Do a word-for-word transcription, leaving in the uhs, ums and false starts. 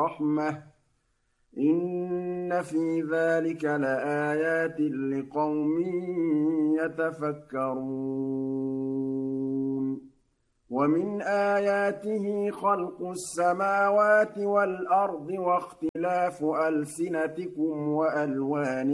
وَرَحْمَةٌ ۚ إِنَّ فِي ذَٰلِكَ لَآيَاتٍ لِّقَوْمٍ يَتَفَكَّرُونَ وَمِنْ آيَاتِهِ خَلْقُ السَّمَاوَاتِ وَالْأَرْضِ وَاخْتِلَافُ أَلْسِنَتِكُمْ وَأَلْوَانِكُمْ